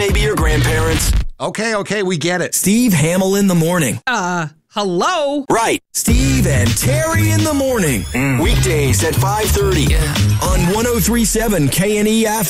Maybe your grandparents. Okay, we get it. Steve Hamill in the morning. Hello? Right. Steve and Terry in the morning. Weekdays at 5:30. On 103.7 KNEF.